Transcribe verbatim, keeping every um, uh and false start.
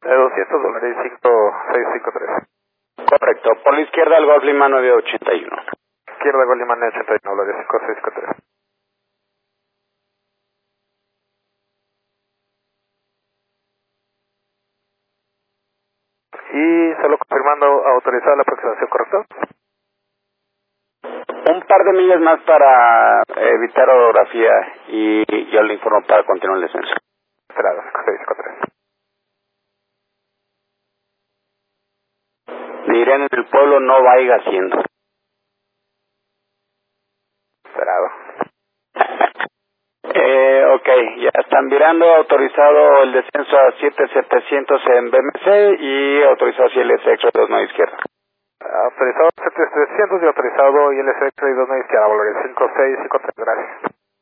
De doscientos dólares, cinco seis cinco tres. Correcto. Por la izquierda, el Golf Lima nueve ochenta y uno. Izquierda, Golf Lima nueve ochenta y uno dólares, cinco seis cinco tres. Y solo confirmando, autorizada la aproximación, ¿correcto? Un par de millas más para evitar orografía y yo le informo para continuar el descenso. Esperado, cinco seis cinco tres. Diré en el pueblo no vaya haciendo. Esperado. eh, ok, ya están virando, autorizado el descenso a siete mil setecientos en B M C y autorizado si el S X dos no izquierda. Autorizado siete mil setecientos y autorizado I L S X dos no izquierda, valores cinco seis cinco tres, gracias.